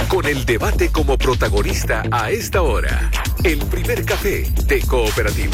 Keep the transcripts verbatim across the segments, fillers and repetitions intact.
con el debate como protagonista a esta hora. El primer café de Cooperativa.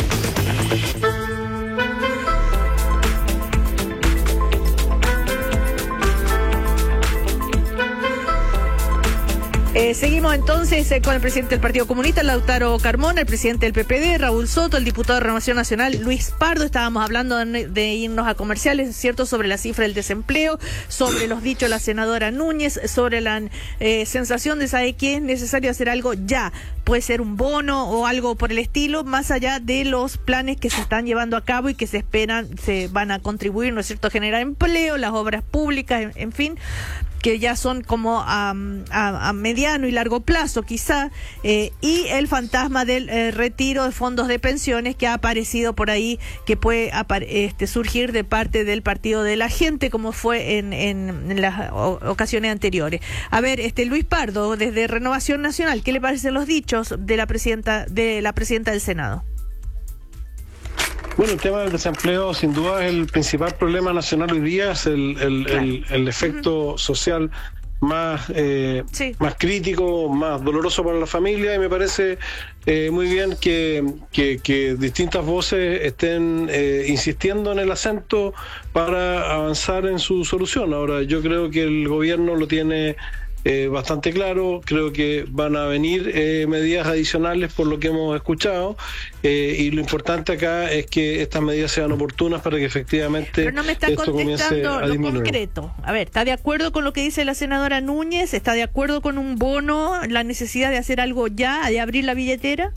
Eh, seguimos entonces eh, con el presidente del Partido Comunista, Lautaro Carmona, el presidente del P P D, Raúl Soto, el diputado de Renovación Nacional, Luis Pardo. Estábamos hablando de, de irnos a comerciales, ¿cierto?, sobre la cifra del desempleo, sobre los dichos de la senadora Núñez, sobre la eh, sensación de saber que es necesario hacer algo ya. Puede ser un bono o algo por el estilo, más allá de los planes que se están llevando a cabo y que se esperan, se van a contribuir, ¿no es cierto?, a generar empleo, las obras públicas, en, en fin, que ya son como a, a, a mediano y largo plazo quizá, eh, y el fantasma del eh, retiro de fondos de pensiones que ha aparecido por ahí, que puede este, surgir de parte del Partido de la Gente, como fue en, en, en las o, ocasiones anteriores. A ver, este Luis Pardo, desde Renovación Nacional, ¿qué le parecen los dichos de la presidenta de la presidenta del Senado? Bueno, el tema del desempleo sin duda es el principal problema nacional hoy día, es el, el, claro. el, el efecto uh-huh. social más, eh, sí. más crítico, más doloroso para la familia, y me parece eh, muy bien que, que, que distintas voces estén eh, insistiendo en el acento para avanzar en su solución. Ahora, yo creo que el gobierno lo tiene Eh, bastante claro, creo que van a venir eh, medidas adicionales por lo que hemos escuchado, eh, y lo importante acá es que estas medidas sean oportunas para que efectivamente Pero no me está esto comience a lo disminuir. Concreto. A ver, ¿está de acuerdo con lo que dice la senadora Núñez? ¿Está de acuerdo con un bono, la necesidad de hacer algo ya, de abrir la billetera?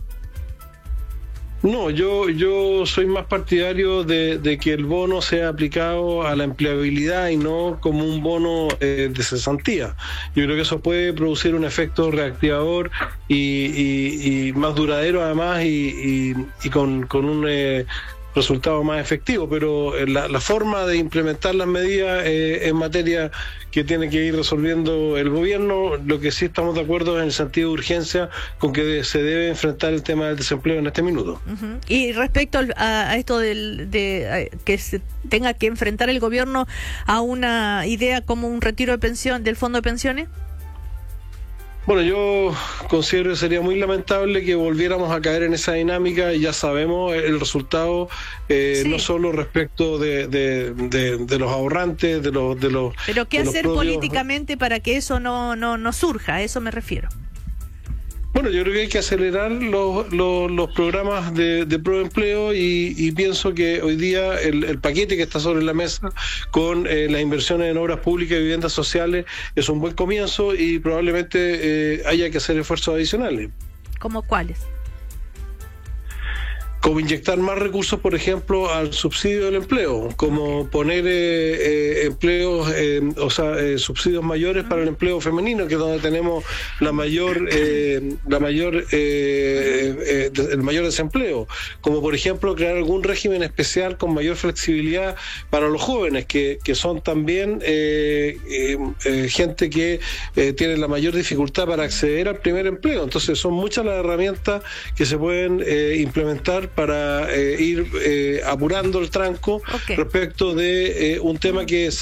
No, yo yo soy más partidario de, de que el bono sea aplicado a la empleabilidad y no como un bono eh, de cesantía. Yo creo que eso puede producir un efecto reactivador y, y, y más duradero además, y, y, y con, con un eh, resultado más efectivo, pero la, la forma de implementar las medidas eh, en materia que tiene que ir resolviendo el gobierno. Lo que sí estamos de acuerdo es en el sentido de urgencia con que se debe enfrentar el tema del desempleo en este minuto. Uh-huh. Y respecto a, a esto del, de a, que se tenga que enfrentar el gobierno a una idea como un retiro de pensión del fondo de pensiones. Bueno, yo considero que sería muy lamentable que volviéramos a caer en esa dinámica, y ya sabemos el resultado, eh, sí. no solo respecto de, de, de, de los ahorrantes, de los... De los Pero ¿qué de hacer los propios... políticamente para que eso no, no, no surja? A eso me refiero. Bueno, yo creo que hay que acelerar los, los, los programas de, de proempleo, y, y pienso que hoy día el, el paquete que está sobre la mesa con eh, las inversiones en obras públicas y viviendas sociales es un buen comienzo, y probablemente eh, haya que hacer esfuerzos adicionales. ¿Cómo cuáles? Como inyectar más recursos, por ejemplo, al subsidio del empleo, como poner eh, eh, empleos, eh, o sea, eh, subsidios mayores para el empleo femenino, que es donde tenemos la mayor, eh, la mayor, eh, eh, el mayor desempleo. Como por ejemplo crear algún régimen especial con mayor flexibilidad para los jóvenes, que, que son también eh, eh, eh, gente que eh, tiene la mayor dificultad para acceder al primer empleo. Entonces son muchas las herramientas que se pueden eh, implementar para eh, ir eh, apurando el tranco, okay. respecto de eh, un tema que